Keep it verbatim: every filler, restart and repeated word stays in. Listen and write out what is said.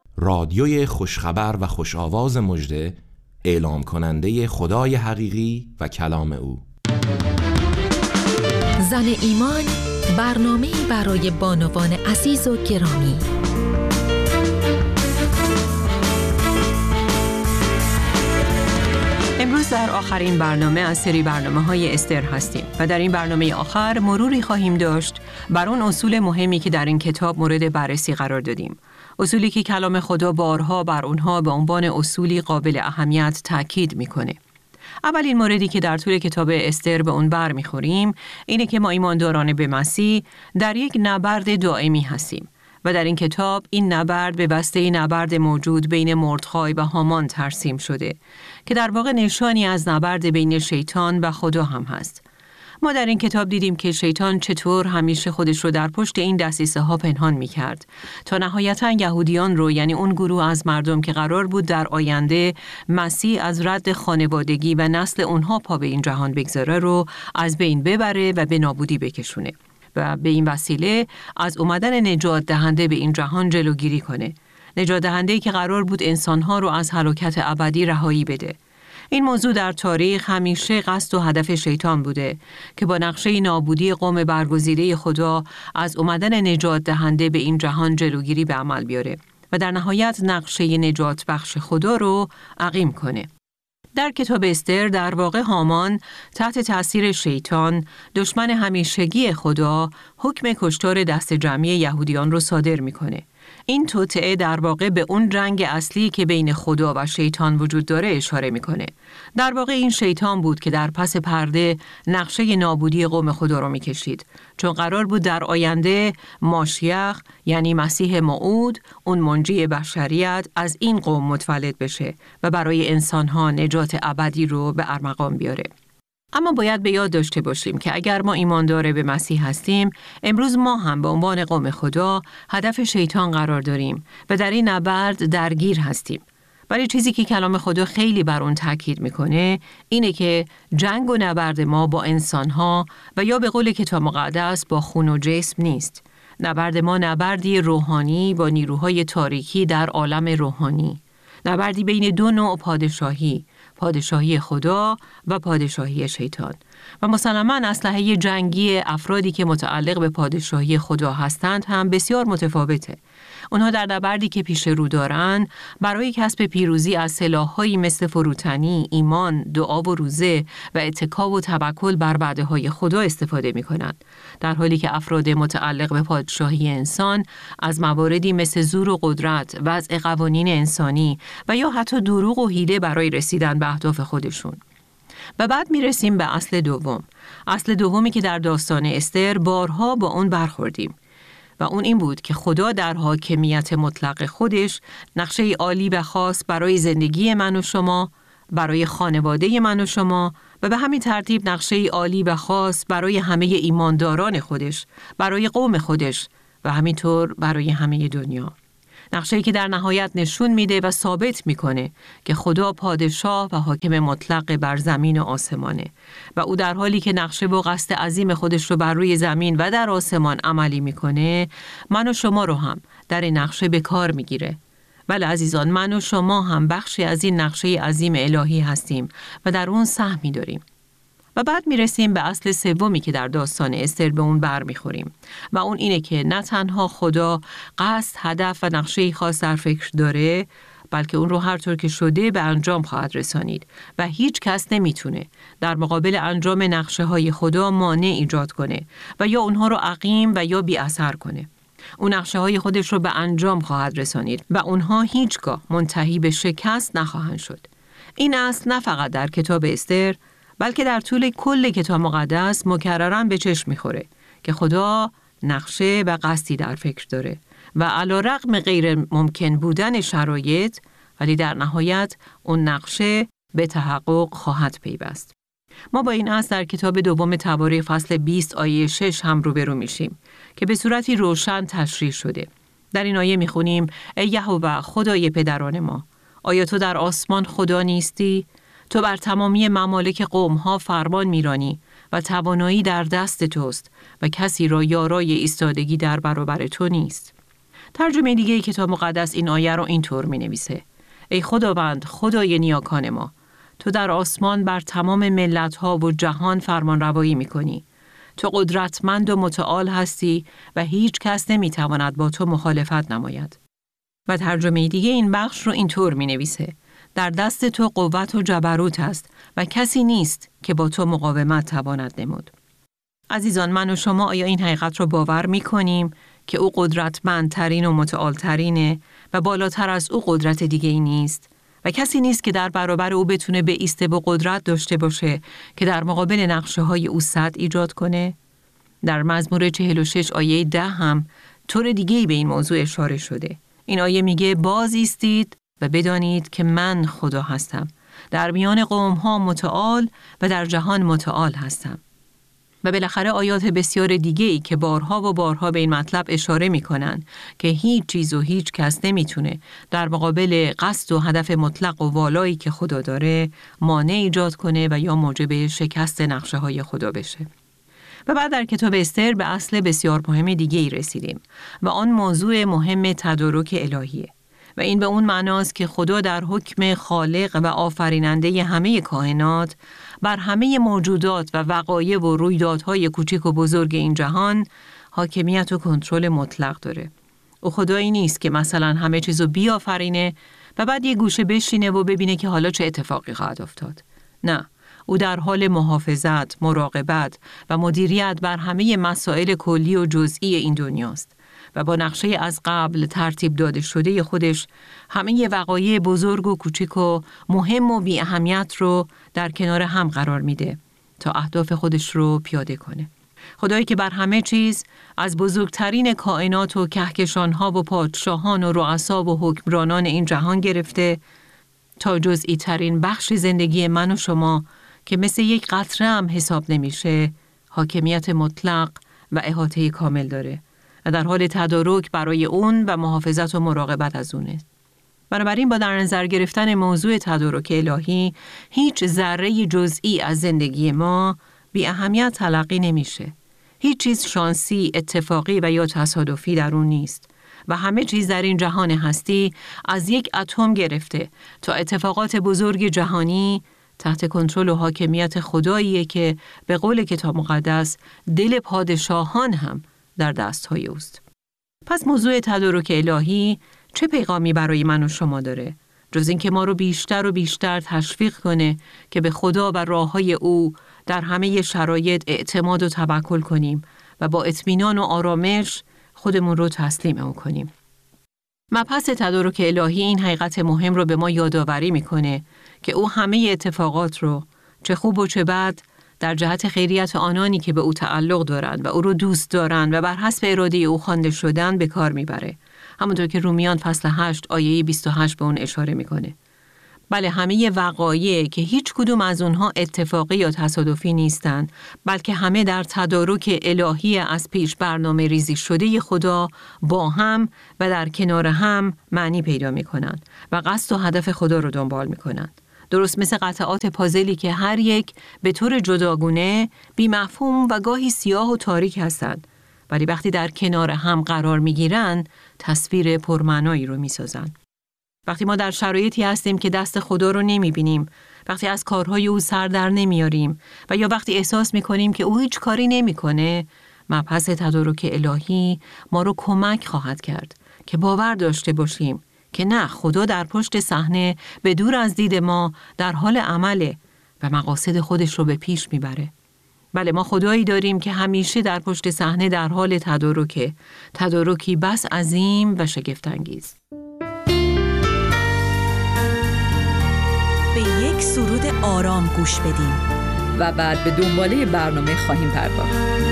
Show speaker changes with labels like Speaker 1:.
Speaker 1: رادیوی خوشخبر و خوشآواز مژده، اعلام کننده خدای حقیقی و کلام او.
Speaker 2: زن ایمان، برنامه‌ای برای بانوان عزیز و گرامی.
Speaker 3: امروز در آخرین برنامه از سری برنامه‌های استر هستیم و در این برنامه آخر مروری خواهیم داشت بر اون اصول مهمی که در این کتاب مورد بررسی قرار دادیم. اصولی که کلام خدا بارها بر اونها به عنوان اصولی قابل اهمیت تاکید میکنه. اولین موردی که در طول کتاب استر به اون بر میخوریم اینه که ما ایمانداران به مسیح در یک نبرد دائمی هستیم و در این کتاب این نبرد به واسطه نبرد موجود بین مردخای و هامان ترسیم شده که در واقع نشانی از نبرد بین شیطان و خدا هم هست. ما در این کتاب دیدیم که شیطان چطور همیشه خودش رو در پشت این دسیسه ها پنهان می کرد تا نهایتاً یهودیان رو، یعنی اون گروه از مردم که قرار بود در آینده مسیح از رد خانوادگی و نسل اونها پا به این جهان بگذاره رو از بین ببره و به نابودی بکشونه و به این وسیله از اومدن نجات دهنده به این جهان جلوگیری کنه. نجات دهنده‌ای که قرار بود انسانها رو از هلاکت ابدی رهایی بده. این موضوع در تاریخ همیشه قصد و هدف شیطان بوده که با نقشه نابودی قوم برگزیده خدا از اومدن نجات دهنده به این جهان جلوگیری به عمل بیاره و در نهایت نقشه نجات بخش خدا رو عقیم کنه. در کتاب استر در واقع هامان تحت تأثیر شیطان، دشمن همیشگی خدا، حکم کشتار دست جمعی یهودیان رو صادر میکنه. این توطئه در واقع به اون جنگ اصلی که بین خدا و شیطان وجود داره اشاره میکنه. در واقع این شیطان بود که در پس پرده نقشه نابودی قوم خدا رو میکشید، چون قرار بود در آینده ماشیخ، یعنی مسیح موعود، اون منجی بشریت، از این قوم متولد بشه و برای انسانها نجات ابدی رو به ارمغان بیاره. اما باید به یاد داشته باشیم که اگر ما ایماندار به مسیح هستیم، امروز ما هم به عنوان قوم خدا هدف شیطان قرار داریم و در این نبرد درگیر هستیم. ولی چیزی که کلام خدا خیلی بر اون تاکید میکنه اینه که جنگ و نبرد ما با انسانها و یا به قول کتاب مقدس با خون و جسم نیست. نبرد ما نبردی روحانی با نیروهای تاریکی در عالم روحانی. نبردی بین دو نوع پادشاهی، پادشاهی خدا و پادشاهی شیطان. و مسلماً اسلحه جنگی افرادی که متعلق به پادشاهی خدا هستند هم بسیار متفاوته. اونها در نبردی که پیش رو دارن برای کسب پیروزی از سلاح‌هایی مثل فروتنی، ایمان، دعا و روزه و اتکا و توکل بر وعده‌های خدا استفاده می‌کنند، در حالی که افراد متعلق به پادشاهی انسان از مواردی مثل زور و قدرت، وضع قوانین انسانی و یا حتی دروغ و حیله برای رسیدن به اهداف خودشون. و بعد میرسیم به اصل دوم. اصل دومی که در داستان استر بارها با اون برخوردیم و اون این بود که خدا در حاکمیت مطلق خودش نقشه عالی و خاص برای زندگی من و شما، برای خانواده من و شما و به همین ترتیب نقشه عالی و خاص برای همه ایمانداران خودش، برای قوم خودش و همینطور برای همه دنیا. نقشه‌ای که در نهایت نشون میده و ثابت میکنه که خدا پادشاه و حاکم مطلق بر زمین و آسمانه و او در حالی که نقشه و قصد عظیم خودش رو بر روی زمین و در آسمان عملی میکنه، من و شما رو هم در این نقشه به کار میگیره. ولی عزیزان، من و شما هم بخشی از این نقشه عظیم الهی هستیم و در اون سهمی داریم. و بعد میرسیم به اصل سومی که در داستان استر به اون بر میخوریم و اون اینه که نه تنها خدا قصد، هدف و نقشه خاص در فکر داره، بلکه اون رو هر طور که شده به انجام خواهد رسانید و هیچ کس نمیتونه در مقابل انجام نقشه های خدا مانع ایجاد کنه و یا اونها رو عقیم و یا بی اثر کنه. اون نقشه های خودش رو به انجام خواهد رسانید و اونها هیچگاه منتهی به شکست نخواهند شد. این اصل نه فقط در کتاب استر، بلکه در طول کل کتاب مقدس مکرراً به چشم میخوره که خدا نقشه و قصدی در فکر داره و علی رغم غیر ممکن بودن شرایط، ولی در نهایت اون نقشه به تحقق خواهد پیوست. ما با این اصل در کتاب دوم تواریخ فصل بیست آیه شش هم روبرو میشیم که به صورتی روشن تشریح شده. در این آیه میخونیم: ای یهوه خدای پدران ما، آیا تو در آسمان خدا نیستی؟ تو بر تمامی ممالک قوم‌ها فرمان میرانی و توانایی در دست توست و کسی را یارای ایستادگی در برابر تو نیست. ترجمه دیگه کتاب مقدس این آیه رو اینطور می‌نویسه: ای خداوند، خدای نیاکان ما، تو در آسمان بر تمام ملت‌ها و جهان فرمان روایی می‌کنی. تو قدرتمند و متعال هستی و هیچ کس نمی‌تواند با تو مخالفت نماید. و ترجمه دیگه این بخش رو اینطور می‌نویسه: در دست تو قوت و جبروت است و کسی نیست که با تو مقاومت تواند نمود. عزیزان، من و شما آیا این حقیقت رو باور می‌کنیم که او قدرتمندترین و متعالترینه و بالاتر از او قدرت دیگه ای نیست و کسی نیست که در برابر او بتونه بایسته و قدرت داشته باشه که در مقابل نقشه‌های او سد ایجاد کنه؟ در مزمور چهل و شش آیه ده هم طور دیگه‌ای به این موضوع اشاره شده. این آیه میگه: باز ایستید و بدانید که من خدا هستم. در میان قوم‌ها متعال و در جهان متعال هستم. و بالاخره آیات بسیار دیگه‌ای که بارها و بارها به این مطلب اشاره می‌کنن که هیچ چیز و هیچ کس نمیتونه در مقابل قصد و هدف مطلق و والایی که خدا داره مانع ایجاد کنه و یا موجب شکست نقشه‌های خدا بشه. و بعد در کتاب استر به اصل بسیار مهم دیگه‌ای رسیدیم و آن موضوع مهم تدارک الهیه. و این به اون معناست که خدا در حکم خالق و آفریننده همه کائنات بر همه موجودات و وقایع و رویدادهای کوچک و بزرگ این جهان حاکمیت و کنترل مطلق داره. او خدایی نیست که مثلا همه چیزو بیافرینه و بعد یه گوشه بشینه و ببینه که حالا چه اتفاقی خواهد افتاد. نه، او در حال محافظت، مراقبت و مدیریت بر همه مسائل کلی و جزئی این دنیاست و با نقشه از قبل ترتیب داده شده خودش همه وقایع بزرگ و کوچک و مهم و بی اهمیت رو در کنار هم قرار میده تا اهداف خودش رو پیاده کنه. خدایی که بر همه چیز از بزرگترین کائنات و کهکشانها و پادشاهان و رؤسا و حکمرانان این جهان گرفته تا جزئی ترین بخش زندگی من و شما که مثل یک قطره هم حساب نمیشه حاکمیت مطلق و احاطه کامل داره و در حال تدارک برای اون و محافظت و مراقبت از اونه. بنابراین با در نظر گرفتن موضوع تدارک الهی هیچ ذره جزئی از زندگی ما بی اهمیت تلقی نمیشه. هیچ چیز شانسی، اتفاقی و یا تصادفی در اون نیست و همه چیز در این جهان هستی از یک اتم گرفته تا اتفاقات بزرگ جهانی تحت کنترل و حاکمیت خداییه که به قول کتاب مقدس دل پادشاهان هم در دستهای اوست. پس موضوع تدارک الهی چه پیغامی برای من و شما داره؟ جز اینکه ما رو بیشتر و بیشتر تشویق کنه که به خدا و راههای او در همه شرایط اعتماد و توکل کنیم و با اطمینان و آرامش خودمون رو تسلیم او کنیم. مبحث تدارک الهی این حقیقت مهم رو به ما یادآوری میکنه که او همه اتفاقات رو چه خوب و چه بد در جهت خیریت آنانی که به او تعلق دارند و او رو دوست دارند و بر حسب اراده او خوانده شدن به کار میبره. همونطور که رومیان فصل هشت آیه بیست و هشت به اون اشاره میکنه. بله، همه وقایع که هیچ کدوم از اونها اتفاقی یا تصادفی نیستند، بلکه همه در تدارک الهی از پیش برنامه ریزی شده خدا با هم و در کنار هم معنی پیدا میکنند و قصد و هدف خدا رو دنبال میکنند. درست مثل قطعات پازلی که هر یک به طور جداگونه بی مفهوم و گاهی سیاه و تاریک هستند، ولی وقتی در کنار هم قرار میگیرند تصویر پرمعنایی رو میسازند. وقتی ما در شرایطی هستیم که دست خدا رو نمیبینیم، وقتی از کارهای او سر در نمیاریم و یا وقتی احساس میکنیم که او هیچ کاری نمیکنه، مبحث تدارک الهی ما رو کمک خواهد کرد که باور داشته باشیم که نه، خدا در پشت صحنه به دور از دید ما در حال عمله و مقاصد خودش رو به پیش میبره. بله، ما خدایی داریم که همیشه در پشت صحنه در حال تدارکه، تدارکی بس عظیم و شگفت‌انگیز.
Speaker 4: به یک سرود آرام گوش بدیم
Speaker 5: و بعد به دنباله برنامه خواهیم پرداخت.